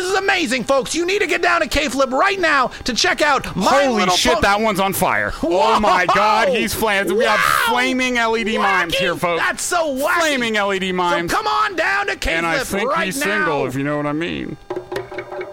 This is amazing, folks. You need to get down to K-Flip right now to check out my Holy little shit, that one's on fire. Whoa! Oh my God, he's flaming. We have Wow! flaming LED mimes Wacky! here, folks. That's so wacky. Flaming LED mimes. So come on down to K-Flip and I think right he's now. single, if you know what I mean.